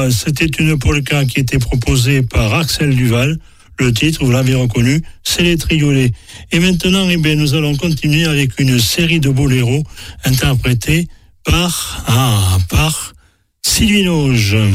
c'était une polka qui était proposée par Axel Duval. Le titre, vous l'avez reconnu, c'est Les Triolets. Et maintenant, nous allons continuer avec une série de boléros interprétés par Sylvie Nauge.